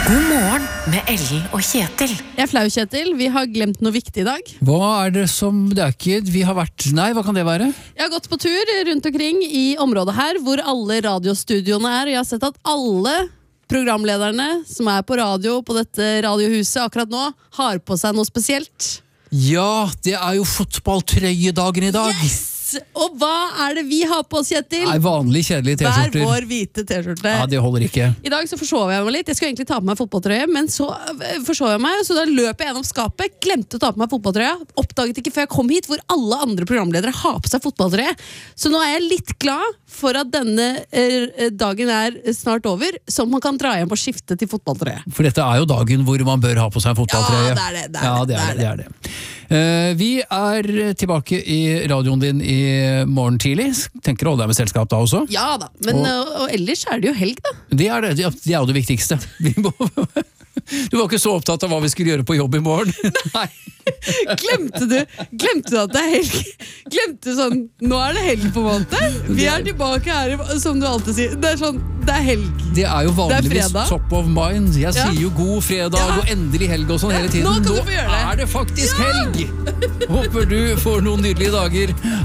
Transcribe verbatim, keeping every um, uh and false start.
God morgen med Ellen og Kjetil. Jeg er flau, Kjetil. Vi har glemt noe viktig i dag. Hva er det som, det er ikke, vi har vært, nei, hva kan det være? Jeg har gått på tur rundt omkring i området her, hvor alle radiostudioene er, og jeg har sett at alle programlederne som er på radio på dette radiohuset akkurat nå, har på seg noe spesielt. Ja, det er jo fotballtrøyedagen i dag. Yes! Og hva er det vi har på oss, Kjetil? Nei, vanlig kjedelige Hver t-skjorter. vår hvite t-skjorte. Ja, det holder ikke. I dag så forsov jeg meg litt. Jeg skulle egentlig ta på meg fotballtrøye, men så øh, forsov jeg meg, så da løp jeg gjennom skapet, glemte å ta på meg fotballtrøya, oppdaget ikke før jeg kom hit, hvor alle andre programledere har på seg fotballtrøye. Så nå er jeg litt glad for at denne øh, dagen er snart over, så man kan dra hjem på skifte til fotballtrøye. For dette er jo dagen hvor man bør ha på seg en fotballtrøye. Ja, det er det, det er ja, det, det, er det det, er det, er det. Uh, vi er tilbake i radioen din i morgen tidlig. Tenker å holde deg med selskap da også? Ja da, men Og- og, og ellers er det jo helg da. Det er det, det er det, er jo det viktigste. Vi må, du var ikke så opptatt av hva vi skulle gjøre på jobb i morgen. Nei. Glemte du, glemte du at det er helg? Glemte du sånn, nå er det helg på en måte? Vi er tilbake her, i- som du alltid sier. Det er sånn, det er helg. Det er jo vanligvis fredag. top of mind. Jeg Ja. sier jo god fredag Ja. og endelig helg og sånn hele tiden. nå kan du få gjøre det. er det faktisk helg! Håper du får noen nydelige dager.